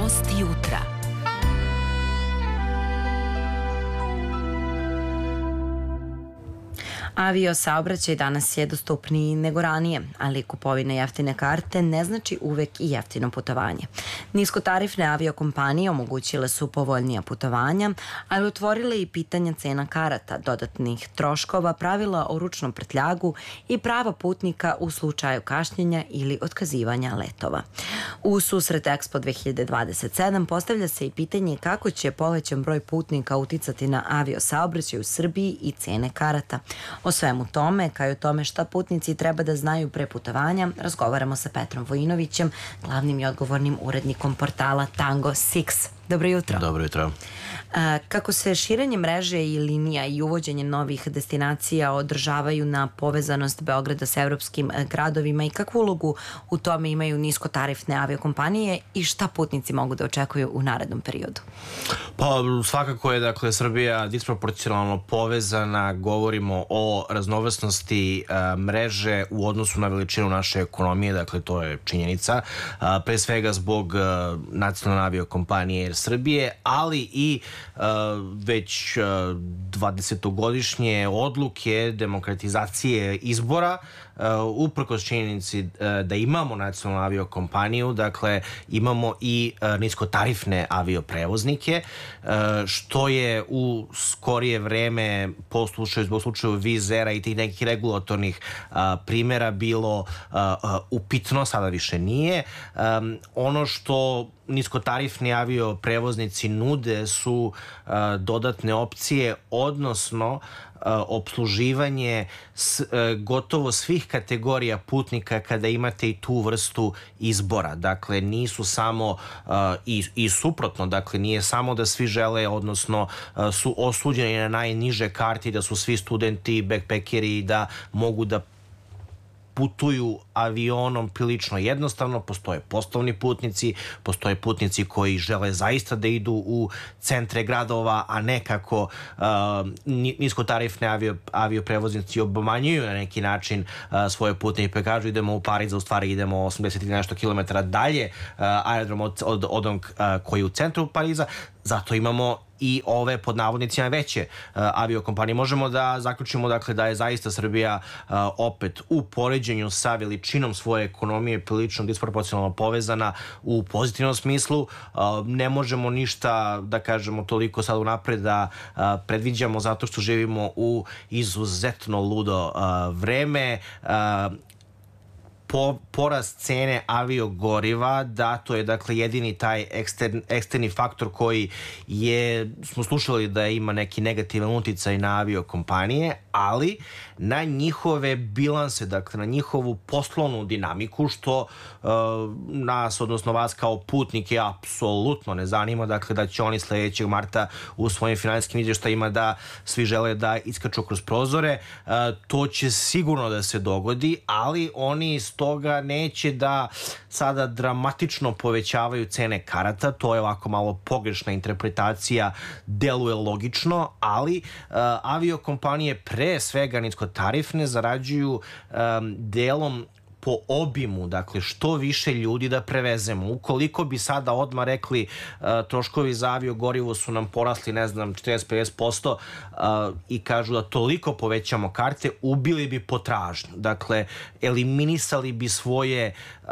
Novosti jutra. Avio saobraćaj danas je dostupniji nego ranije, ali kupovina jeftine karte ne znači uvek i jeftino putovanje. Niskotarifne aviokompanije omogućile su povoljnija putovanja, ali otvorile i pitanja cena karata, dodatnih troškova, pravila o ručnom prtljagu i prava putnika u slučaju kašnjenja ili otkazivanja letova. U susret Expo 2027 postavlja se i pitanje kako će povećan broj putnika uticati na avio saobraćaj u Srbiji i cene karata. O svemu tome, kao i o tome šta putnici treba da znaju pre putovanja, razgovaramo sa Petrom Vojinovićem, glavnim i odgovornim urednikom portala Tango 6. Dobro jutro. Dobro jutro. Kako se širenje mreže i linija i uvođenje novih destinacija održavaju na povezanost Beograda sa evropskim gradovima i kakvu ulogu u tome imaju niskotarifne aviokompanije i šta putnici mogu da očekuju u narednom periodu? Pa svakako je Srbija disproporcionalno povezana, govorimo o raznovrsnosti mreže u odnosu na veličinu naše ekonomije, to je činjenica, pre svega zbog nacionalne aviokompanije Srbije, ali i već 20-godišnje odluke demokratizacije izbora, uprkos činjenici da imamo nacionalnu aviokompaniju, imamo i niskotarifne avioprevoznike, što je u skorije vreme zbog slučaju Vizera i tih nekih regulatornih primjera bilo upitno, sada više nije. Ono što niskotarifni avioprevoznici nude su dodatne opcije, odnosno opsluživanje gotovo svih kategorija putnika kada imate i tu vrstu izbora. Dakle, nisu samo i suprotno, nije samo da svi žele, odnosno su osuđeni na najniže karti, da su svi studenti, backpackeri, da mogu da putuju avionom prilično jednostavno. Postoje poslovni putnici, postoje putnici koji žele zaista da idu u centre gradova, a ne kako niskotarifne avioprevoznici obmanjuju na neki način svoje putnike, pa kažu idemo u Pariz, a u stvari idemo 80 ili nešto kilometara dalje aerodrom od onog koji je u centru Pariza. Zato imamo i ove pod navodnicima veće aviokompanije. Možemo da zaključimo da je zaista Srbija opet u poređenju sa veličinom svoje ekonomije prilično disproporcionalno povezana u pozitivnom smislu. Ne možemo ništa da kažemo toliko sad unapred da predviđamo, zato što živimo u izuzetno ludo vreme. Porast cene aviogoriva, to je jedini taj eksterni faktor koji smo slušali da ima neki negativan uticaj na aviokompanije, ali na njihove bilanse, na njihovu poslovnu dinamiku, što nas, odnosno vas kao putnike, apsolutno ne zanima, da će oni sledećeg marta u svojim finansijskim izvještajima da svi žele da iskaču kroz prozore. To će sigurno da se dogodi, ali oni toga neće da sada dramatično povećavaju cene karata. To je ovako malo pogrešna interpretacija, deluje logično, ali aviokompanije, pre svega niskotarifne, zarađuju delom po obimu, što više ljudi da prevezemo. Ukoliko bi sada odmah rekli troškovi za aviogorivo su nam porasli, 40-50% i kažu da toliko povećamo karte, ubili bi potražnju. Eliminisali bi svoje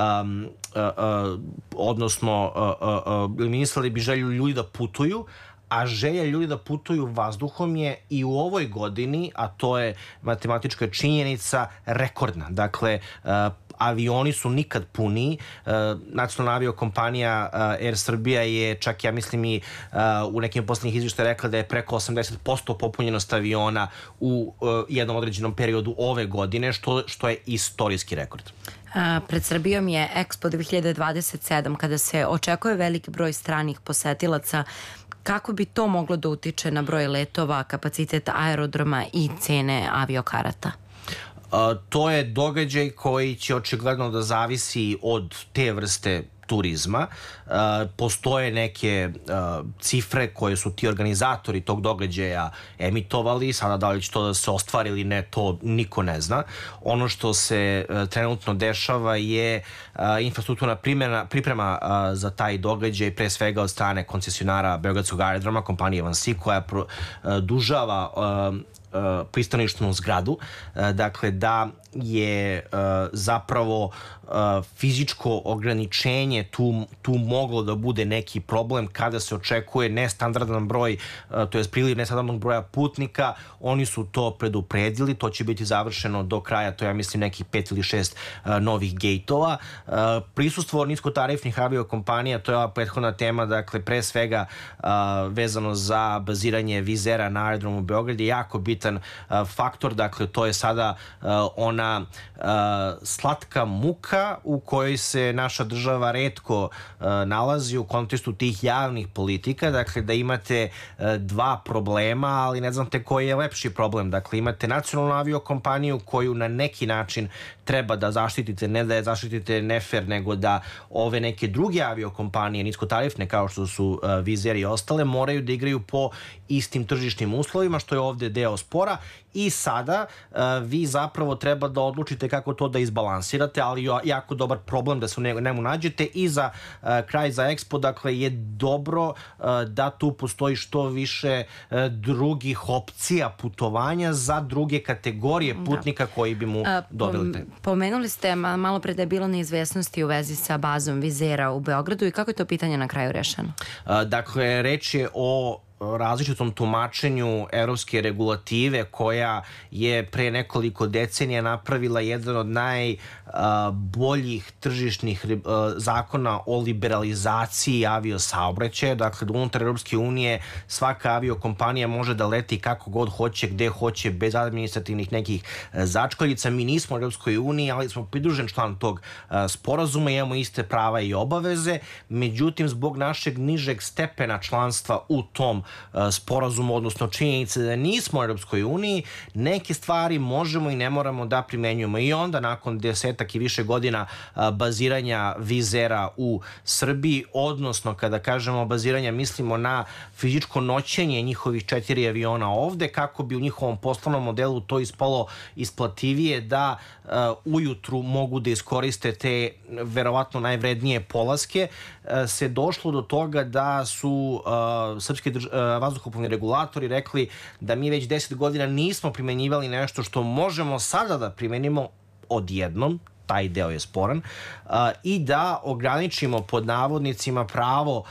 eliminisali bi želju ljudi da putuju, a želja ljudi da putuju vazduhom je i u ovoj godini, a to je matematička činjenica, rekordna. Avioni su nikad puniji. Nacionalna aviokompanija Air Srbija je čak, ja mislim, i u nekim poslednjih izvještaja rekla da je preko 80% popunjenost aviona u jednom određenom periodu ove godine, što je istorijski rekord. Pred Srbijom je Expo 2027, kada se očekuje veliki broj stranih posetilaca. Kako bi to moglo da utiče na broj letova, kapacitet aerodroma i cene aviokarata? To je događaj koji će očigledno da zavisi od te vrste turizma. Postoje neke cifre koje su ti organizatori tog događaja emitovali, sada da li će to da se ostvari ili ne, to niko ne zna. Ono što se trenutno dešava je infrastrukturna priprema za taj događaj, pre svega od strane koncesionara Beogradskog aerodroma, kompanije Vansi, koja produžava pristanišnu zgradu, dakle da je zapravo fizičko ograničenje tu moglo da bude neki problem kada se očekuje nestandardan broj, to je priliv nestandardnog broja putnika. Oni su to predupredili, to će biti završeno do kraja, to ja mislim nekih 5 ili 6 novih gejtova. Prisustvo niskotarifnih aviokompanija, to je ova prethodna tema, dakle pre svega vezano za baziranje Vizera na aerodromu Beograd je jako bitan faktor, dakle to je sada ona slatka muka u kojoj se naša država retko nalazi u kontekstu tih javnih politika, dakle da imate dva problema, ali ne znate koji je lepši problem. Dakle, imate nacionalnu aviokompaniju koju na neki način treba da zaštitite, ne da je zaštitite nefer, nego da ove neke druge aviokompanije, niskotarifne kao što su Vizer i ostale, moraju da igraju po istim tržišnim uslovima, što je ovde deo spora. I sada vi zapravo treba da odlučite kako to da izbalansirate, ali jako dobar problem da se u njemu nađete. I za kraj, za Expo, dakle je dobro da tu postoji što više drugih opcija putovanja za druge kategorije putnika koji bi mu doveli te. Pomenuli ste malo pre da je bilo neizvesnosti u vezi sa bazom Vizera u Beogradu i kako je to pitanje na kraju rešeno? Dakle, reč je o različitom tumačenju evropske regulative koja je pre nekoliko decenija napravila jedan od najboljih tržišnih zakona o liberalizaciji aviosaobraćaja. Dakle, unutar Evropske unije svaka aviokompanija može da leti kako god hoće, gde hoće, bez administrativnih nekih začkoljica. Mi nismo u Evropskoj uniji, ali smo pridružen član tog sporazuma, imamo iste prava i obaveze, međutim, zbog našeg nižeg stepena članstva u tom sporazumu, odnosno činjenice da nismo u Europskoj uniji, neke stvari možemo i ne moramo da primenjujemo. I onda nakon 10 i više godina baziranja Vizera u Srbiji, odnosno kada kažemo baziranja mislimo na fizičko noćenje njihovih 4 aviona ovde, kako bi u njihovom poslovnom modelu to ispalo isplativije da ujutru mogu da iskoriste te verovatno najvrednije polaske, se došlo do toga da su srpski vazduhoplovni regulatori rekli da mi već 10 godina nismo primenjivali nešto što možemo sada da primenimo odjednom, taj deo je sporan, i da ograničimo pod navodnicima pravo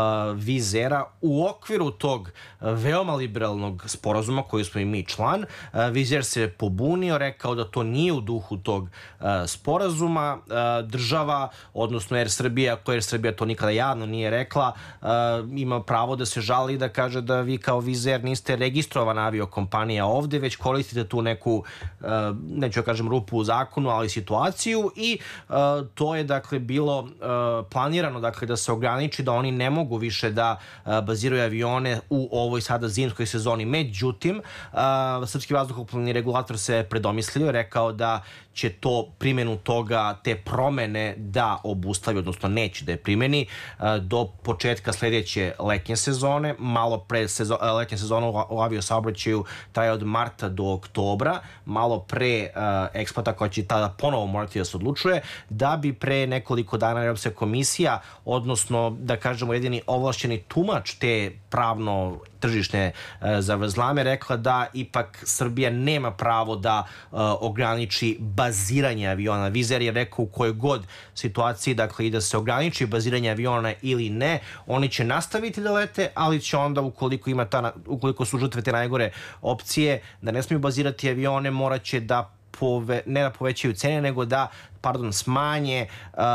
Vizera u okviru tog veoma liberalnog sporazuma koji smo i mi član. Vizer se pobunio, rekao da to nije u duhu tog sporazuma. Država, odnosno Air Srbija, ako Air Srbija to nikada javno nije rekla, ima pravo da se žali i da kaže da vi kao Vizer niste registrovana aviokompanija ovde, već koristite tu neku, neću da kažem rupu u zakonu, ali situaciju, i to je dakle bilo planirano dakle da se ograniči da oni ne mogu više da baziraju avione u ovoj sada zimskoj sezoni. Međutim, srpski vazduhoplovni regulator se predomislio, rekao da će to primjenu toga, te promene da obustavi, odnosno neće da je primjeni do početka sledeće letnje sezone. Malo pre letnje sezone u aviosaobraćaju traje od marta do oktobra, malo pre Ekspota koja će tada ponovo morati da se odlučuje, da bi pre nekoliko dana Evropska komisija, odnosno da kažemo jedini ovlašćeni tumač te pravno tržišne zavrzlame, rekla da ipak Srbija nema pravo da ograniči baziranje aviona. Vizer je rekao u kojoj god situaciji, dakle, i da se ograniči baziranje aviona ili ne, oni će nastaviti da lete, ali će onda, ukoliko su žrtve te najgore opcije, da ne smiju bazirati avione, morat će da ne da povećaju cene, nego da smanje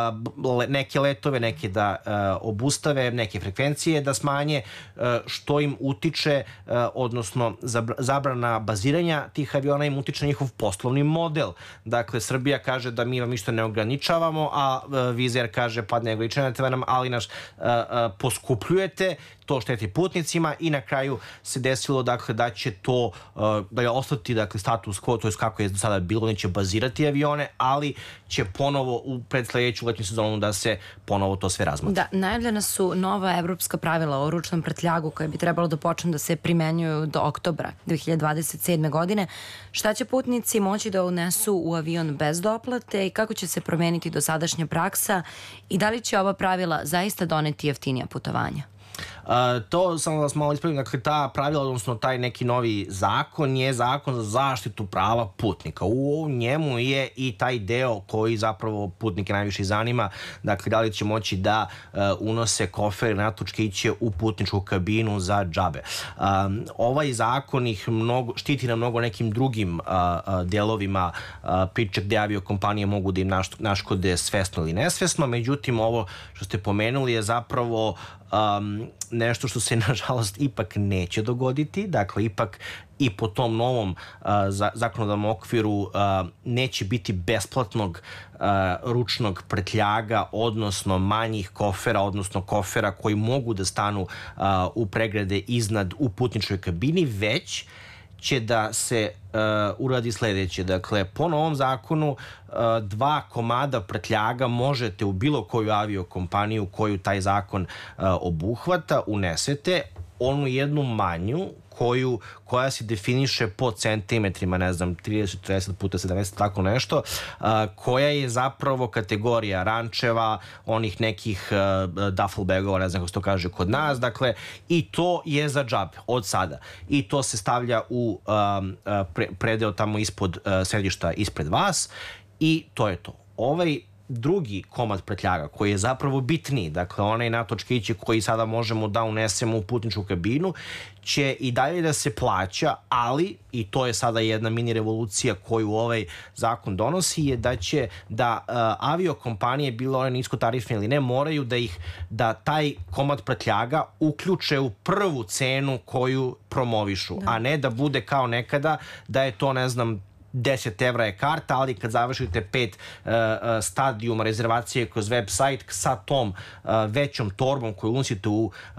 neke letove, neke da obustave, neke frekvencije da smanje, što im utiče, odnosno zabrana baziranja tih aviona im utiče na njihov poslovni model. Dakle, Srbija kaže da mi vam ništa ne ograničavamo, a Vizer kaže pa ne ograničavate nam, ali nas poskupljujete, to šteti putnicima, i na kraju se desilo dakle da će to da je ostati dakle status quo, to je kako je do sada bilo, neće bazirati avione, ali će ponovo u predsledeću letnju sezonu da se ponovo to sve razmatra. Da, najavljena su nova evropska pravila o ručnom prtljagu koje bi trebalo da počnu da se primenjuju do oktobra 2027. godine. Šta će putnici moći da unesu u avion bez doplate i kako će se promeniti dosadašnja praksa i da li će ova pravila zaista doneti jeftinija putovanja? To samo da vas malo ispravim, dakle ta pravila, odnosno taj neki novi zakon je zakon za zaštitu prava putnika. U njemu je i taj deo koji zapravo putnike najviše zanima, dakle da li će moći da unose kofer i natočkiće u putničku kabinu za džabe. Ovaj zakon ih štiti na mnogo nekim drugim delovima priče gde aviokompanije mogu da im naškode svesno ili nesvesno, međutim ovo što ste pomenuli je zapravo nešto što se nažalost ipak neće dogoditi, dakle ipak i po tom novom zakonodavnom okviru neće biti besplatnog ručnog prtljaga, odnosno manjih kofera, odnosno kofera koji mogu da stanu u pregrade iznad u putničkoj kabini, već će da se uradi sledeće. Dakle, po novom zakonu 2 komada prtljaga možete u bilo koju aviokompaniju koju taj zakon obuhvata unesete, onu jednu manju koja se definiše po centimetrima, ne znam, 30, 40 puta 70, tako nešto, koja je zapravo kategorija rančeva, onih nekih duffel bagova, ne znam kako se to kaže kod nas, dakle, i to je za džabe od sada. I to se stavlja u predeo tamo ispod središta ispred vas i to je to. Ovaj drugi komad prtljaga koji je zapravo bitniji, dakle onaj natočkić koji sada možemo da unesemo u putničku kabinu, će i dalje da se plaća, ali, i to je sada jedna mini revolucija koju ovaj zakon donosi, je da aviokompanije, bilo one niskotarifne ili ne, moraju da taj komad prtljaga uključe u prvu cenu koju promovišu, a ne da bude kao nekada da je to, ne znam, 10 evra je karta, ali kad završite 5 stadijuma rezervacije kroz web sajt sa tom većom torbom koju unosite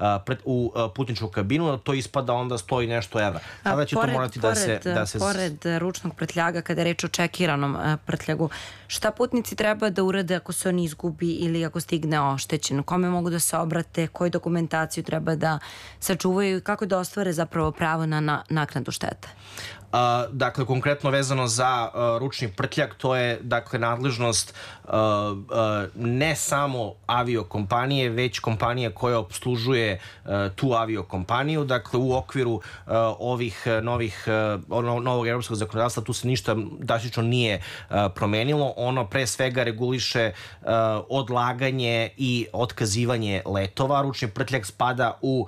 u putničku kabinu, to ispada onda stoji nešto evra. Sada će to morati da se... Pored ručnog prtljaga, kada je reč o čekiranom prtljagu, šta putnici treba da urade ako se on izgubi ili ako stigne oštećen? Kome mogu da se obrate? Koju dokumentaciju treba da sačuvaju i kako da ostvare zapravo pravo na naknadu štete? Dakle, konkretno vezano za ručni prtljag, to je dakle nadležnost ne samo aviokompanije, već kompanije koja obslužuje tu aviokompaniju. Dakle, u okviru ovih novog evropskog zakonodavstva tu se ništa drastično nije promenilo. Ono pre svega reguliše odlaganje i otkazivanje letova. Ručni prtljag spada u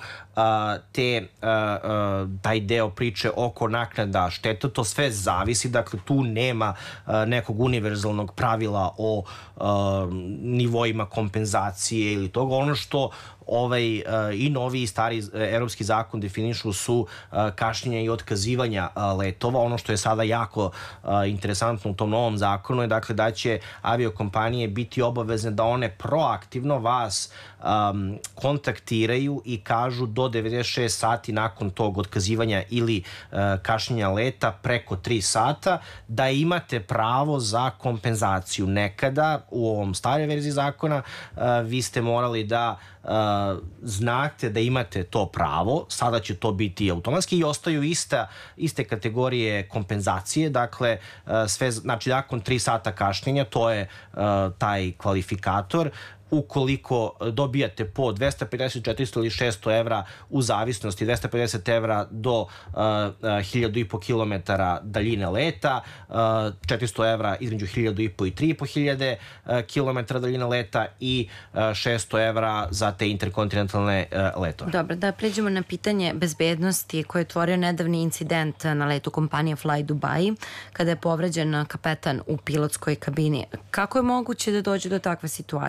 taj deo priče oko naknada šteta. To sve zavisi, dakle tu nema nekog univerzalnog pravila o nivoima kompenzacije ili toga. Ono što i novi i stari evropski zakon definišu su kašnjenja i otkazivanja letova. Ono što je sada jako interesantno u tom novom zakonu je dakle da će aviokompanije biti obavezne da one proaktivno vas kontaktiraju i kažu do 96 sati nakon tog otkazivanja ili kašnjenja leta preko 3 sata da imate pravo za kompenzaciju. Nekada u ovom staroj verziji zakona vi ste morali da znate da imate to pravo, sada će to biti automatski i ostaju iste kategorije kompenzacije, dakle sve, znači nakon 3 sata kašnjenja, to je taj kvalifikator. Ukoliko dobijate po 250, 400 ili 600 evra u zavisnosti, 250 evra do 1.500 kilometara daljine leta, 400 evra između 1.500 i 3.500 kilometara daljine leta i 600 evra za te interkontinentalne letove. Dobro, da pređemo na pitanje bezbednosti koje je otvorio nedavni incident na letu kompanije Fly Dubai kada je povređen kapetan u pilotskoj kabini. Kako je moguće da dođe do takve situacije?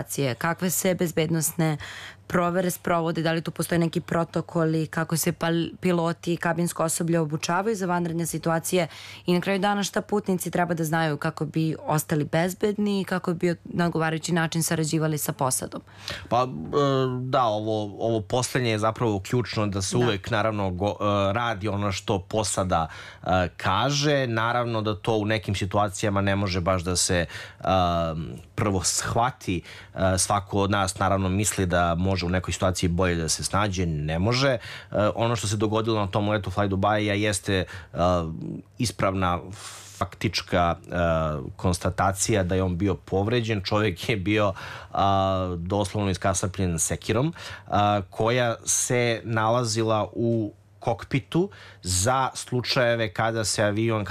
kakve se bezbednosne provere sprovode, da li tu postoje neki protokoli, kako se piloti i kabinsko osoblje obučavaju za vanredne situacije i na kraju dana šta putnici treba da znaju kako bi ostali bezbedni i kako bi na odgovarajući način sarađivali sa posadom. Pa da, ovo poslednje je zapravo ključno, da se uvek naravno radi ono što posada kaže. Naravno da to u nekim situacijama ne može baš da se prvo shvati. Svako od nas naravno misli da može u nekoj situaciji bolje da se snađe, ne može. Ono što se dogodilo na tom letu Fly Dubaija jeste ispravna faktička konstatacija da je on bio povređen. Čovjek je bio doslovno iskasapljen sekirom, koja se nalazila u kokpitu za slučajeve kada avion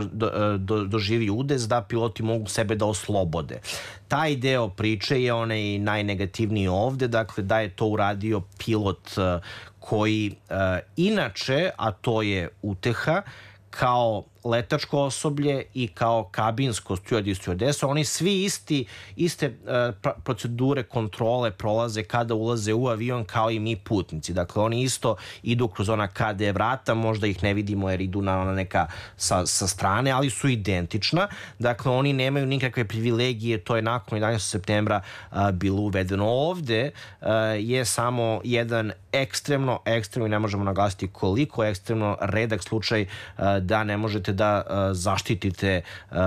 doživi udes, da piloti mogu sebe da oslobode. Taj deo priče je onaj najnegativniji ovde, dakle da je to uradio pilot koji inače, a to je uteha, kao letačko osoblje i kao kabinsko steward i stewardesa, oni svi iste procedure kontrole prolaze kada ulaze u avion kao i mi putnici. Dakle, oni isto idu kroz ona KD vrata, možda ih ne vidimo jer idu na neka sa strane, ali su identična. Dakle, oni nemaju nikakve privilegije, to je nakon 11. septembra bilo uvedeno. Ovde je samo jedan ekstremno, i ne možemo naglasiti koliko ekstremno redak slučaj da ne možete da zaštitite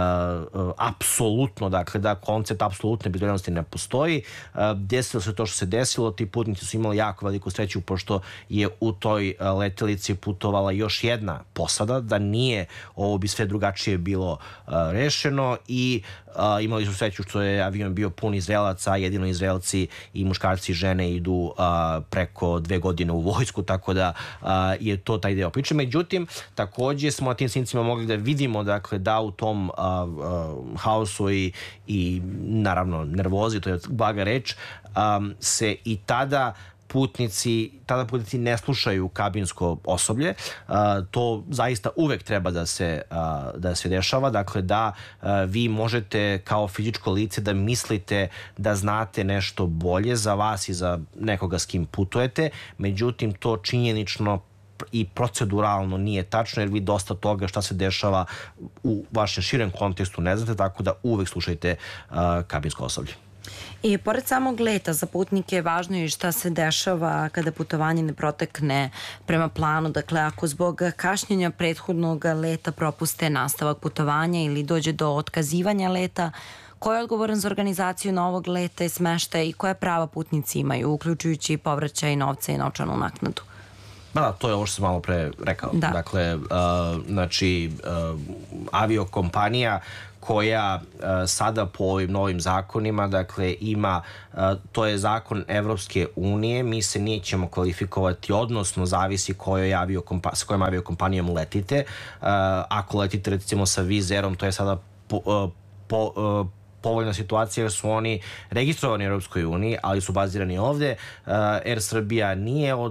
apsolutno, dakle da koncept apsolutne bezbednosti ne postoji. Desilo se to što se desilo, ti putnici su imali jako veliku sreću pošto je u toj letelici putovala još jedna posada, da nije, ovo bi sve drugačije bilo rešeno i imali su sreću što je avion bio pun Izraelaca, jedino Izraelci i muškarci i žene idu preko 2 godine u vojsku, tako da je to taj deo priče. Međutim, takođe smo na tim snincima mogli da vidimo, dakle, da u tom haosu i naravno nervozi, to je blaga reč, se i tada putnici ne slušaju kabinsko osoblje. To zaista uvek treba da se dešava. Dakle, da vi možete kao fizičko lice da mislite da znate nešto bolje za vas i za nekoga s kim putujete. Međutim, to činjenično i proceduralno nije tačno, jer vi dosta toga šta se dešava u vašem širem kontekstu ne znate, tako da uvek slušajte kabinsko osoblje. I pored samog leta za putnike je važno i šta se dešava kada putovanje ne protekne prema planu. Dakle, ako zbog kašnjenja prethodnog leta propuste nastavak putovanja ili dođe do otkazivanja leta, ko je odgovoran za organizaciju novog leta i smeštaja i koja prava putnici imaju, uključujući povraćaj novca i novčanu naknadu? Da, to je ovo što sam malo pre rekao. Da. Dakle, aviokompanija koja sada po ovim novim zakonima, dakle, ima, to je zakon Evropske unije, mi se nećemo kvalifikovati, odnosno zavisi s kojom aviokompanijom letite. Ako letite, recimo, sa Wizz Airom, to je sada povoljna situacija jer su oni registrovani u Europskoj uniji, ali su bazirani ovde. Air Srbija nije,